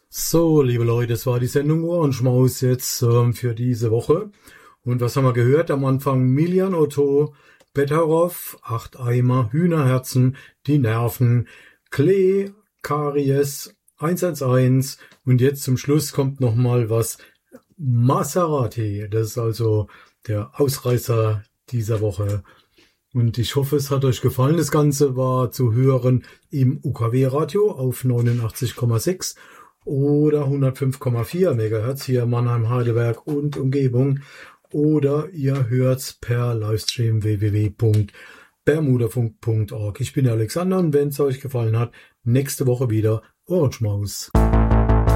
So, liebe Leute, das war die Sendung Ohrenschmaus jetzt für diese Woche. Und was haben wir gehört? Am Anfang Miljan Otto, Betteroff, 8 Eimer, Hühnerherzen, die Nerven, Klee, Karies, 111 und jetzt zum Schluss kommt nochmal was Maserati. Das ist also der Ausreißer dieser Woche. Und ich hoffe, es hat euch gefallen. Das Ganze war zu hören im UKW-Radio auf 89,6 oder 105,4 MHz hier Mannheim, Heidelberg und Umgebung. Oder ihr hört's per Livestream www.bermudafunk.org. Ich bin der Alexander und wenn es euch gefallen hat, nächste Woche wieder Ohrenschmaus.